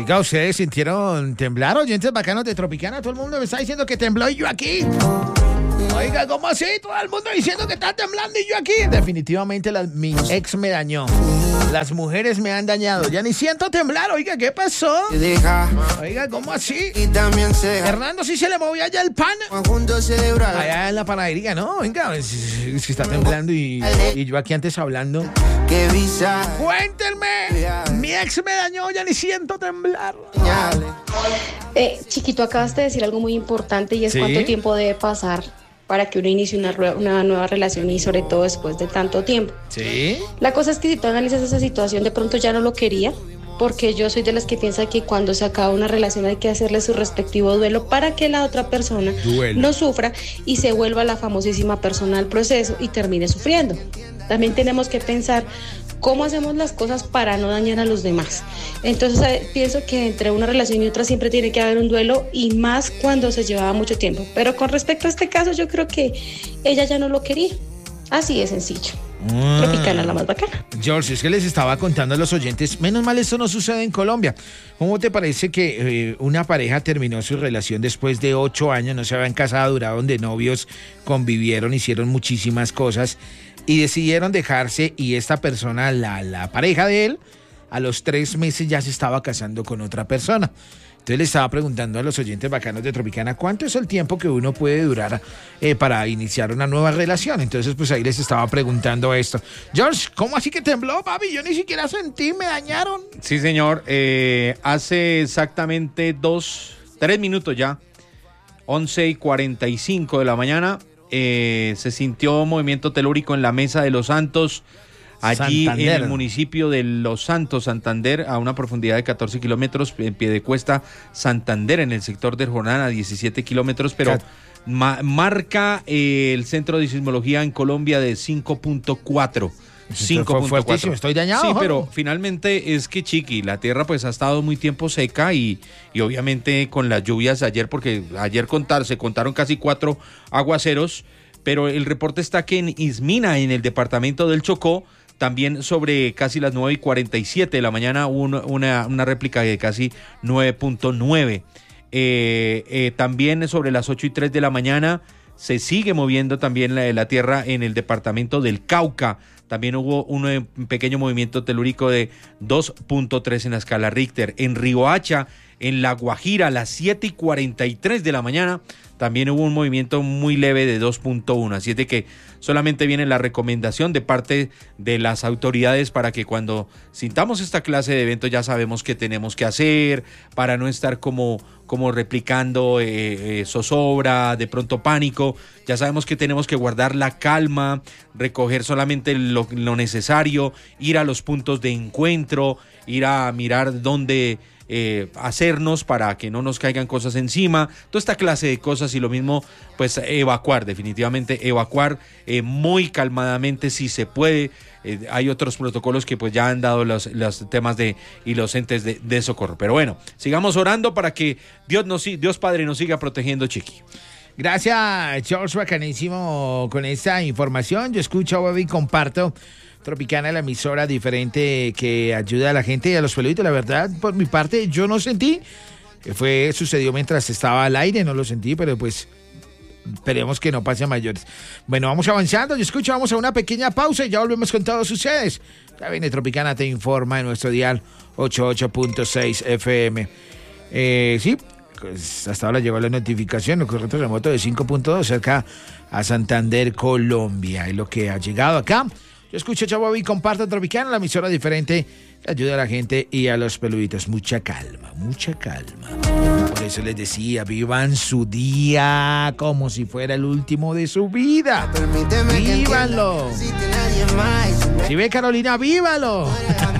Oiga, ¿ustedes sintieron temblar, oyentes bacanos de Tropicana? Todo el mundo me está diciendo que tembló y yo aquí. Oiga, ¿cómo así? Todo el mundo diciendo que está temblando y yo aquí. Definitivamente mi ex me dañó. Las mujeres me han dañado. Ya ni siento temblar. Oiga, ¿qué pasó? Oiga, ¿cómo así? Hernando sí se le movía ya el pan. Allá en la panadería, ¿no? Venga, es que está temblando y yo aquí antes hablando. Cuéntenme. Mi ex me dañó, ya ni siento temblar. Chiquito, acabas de decir algo muy importante y es cuánto tiempo debe pasar para que uno inicie una nueva relación y sobre todo después de tanto tiempo. Sí. La cosa es que si tú analizas esa situación, de pronto ya no lo quería, porque yo soy de las que piensa que cuando se acaba una relación hay que hacerle su respectivo duelo para que la otra persona no sufra y se vuelva la famosísima persona del proceso y termine sufriendo. También tenemos que pensar cómo hacemos las cosas para no dañar a los demás. Entonces pienso que entre una relación y otra siempre tiene que haber un duelo y más cuando se llevaba mucho tiempo. Pero con respecto a este caso yo creo que ella ya no lo quería. Así de sencillo. Tropicana la más bacana. George, es que les estaba contando a los oyentes, menos mal esto no sucede en Colombia. ¿Cómo te parece que una pareja terminó su relación después de 8 años, no se habían casado, duraron de novios, convivieron, hicieron muchísimas cosas y decidieron dejarse y esta persona, la pareja de él, a los 3 meses ya se estaba casando con otra persona? Entonces le estaba preguntando a los oyentes bacanos de Tropicana cuánto es el tiempo que uno puede durar para iniciar una nueva relación. Entonces pues ahí les estaba preguntando esto. George, ¿cómo así que tembló, papi? Yo ni siquiera sentí, me dañaron. Sí, señor. Hace exactamente 3 minutos ya, 11:45 de la mañana, se sintió movimiento telúrico en la Mesa de los Santos, allí Santander, en el municipio de Los Santos, Santander, a una profundidad de 14 kilómetros, en Piedecuesta, Santander, en el sector de Jornada, 17 kilómetros, pero marca el Centro de Sismología en Colombia de 5.4. 5.4. Estoy dañado. Sí, pero finalmente es que, Chiqui, la tierra pues ha estado muy tiempo seca y obviamente con las lluvias ayer, porque ayer se contaron casi 4 aguaceros, pero el reporte está que en Ismina, en el departamento del Chocó, también sobre casi las 9:47 de la mañana hubo una réplica de casi 9.9. También sobre las 8:03 de la mañana se sigue moviendo también la tierra en el departamento del Cauca. También hubo un pequeño movimiento telúrico de 2.3 en la escala Richter. En Riohacha, en La Guajira, a las 7:43 de la mañana, también hubo un movimiento muy leve de 2.1. Así es de que solamente viene la recomendación de parte de las autoridades para que cuando sintamos esta clase de eventos ya sabemos qué tenemos que hacer para no estar como replicando zozobra, de pronto pánico. Ya sabemos que tenemos que guardar la calma, recoger solamente lo necesario, ir a los puntos de encuentro, ir a mirar dónde hacernos para que no nos caigan cosas encima, toda esta clase de cosas. Y lo mismo, pues definitivamente evacuar muy calmadamente si se puede. Hay otros protocolos que pues ya han dado los temas y los entes de socorro. Pero bueno, sigamos orando para que Dios Padre nos siga protegiendo, Chiqui. Gracias, George, bacanísimo con esta información. Yo escucho y comparto Tropicana, la emisora diferente que ayuda a la gente y a los peluditos. La verdad, por mi parte, yo no sentí. Sucedió mientras estaba al aire, no lo sentí, pero pues esperemos que no pase a mayores. Bueno, vamos avanzando. Yo escucho, vamos a una pequeña pausa y ya volvemos con todos ustedes. Ya viene Tropicana, te informa en nuestro dial 88.6 FM. Sí, pues hasta ahora llegó la notificación, ocurrió un terremoto de 5.2 cerca a Santander, Colombia. Es lo que ha llegado acá. Yo escucho Chavo y comparto Tropicana, la emisora diferente que ayuda a la gente y a los peluditos. Mucha calma, mucha calma. Por eso les decía, vivan su día como si fuera el último de su vida. Vívanlo. Si ve Carolina, vívalo.